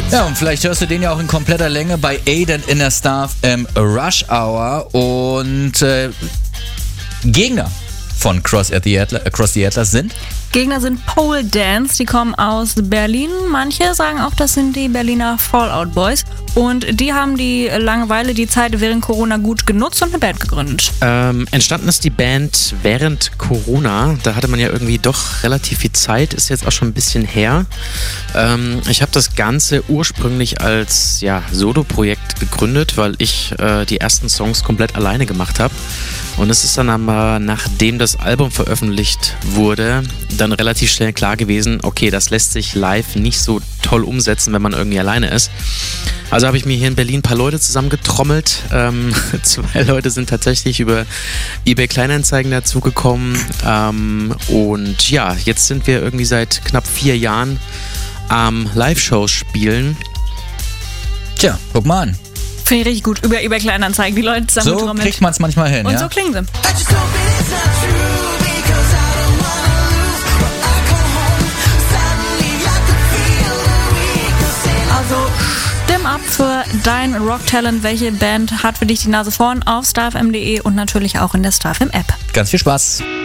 Ja, und vielleicht hörst du den ja auch in kompletter Länge bei Aiden in der Star FM Rush Hour. Und Gegner von Cross the Atlas sind? Gegner sind Pole Dance, die kommen aus Berlin. Manche sagen auch, das sind die Berliner Fallout Boys. Und die haben die Langeweile, die Zeit während Corona gut genutzt und eine Band gegründet. Entstanden ist die Band während Corona. Da hatte man ja irgendwie doch relativ viel Zeit, ist jetzt auch schon ein bisschen her. Ich habe das Ganze ursprünglich als Solo-Projekt gegründet, weil ich die ersten Songs komplett alleine gemacht habe. Und es ist dann aber, nachdem das Album veröffentlicht wurde, dann relativ schnell klar gewesen, okay, das lässt sich live nicht so toll umsetzen, wenn man irgendwie alleine ist. Also habe ich mir hier in Berlin ein paar Leute zusammengetrommelt. 2 Leute sind tatsächlich über eBay Kleinanzeigen dazugekommen. Und ja, jetzt sind wir irgendwie seit knapp 4 Jahren am Live-Shows spielen. Tja, guck mal an. Finde ich richtig gut, über eBay Kleinanzeigen, die Leute zusammengetrommelt. So kriegt man es manchmal hin, und ja? so klingen sie. Also stimm ab für dein Rock-Talent. Welche Band hat für dich die Nase vorn auf starfm.de und natürlich auch in der StarFM App. Ganz viel Spaß.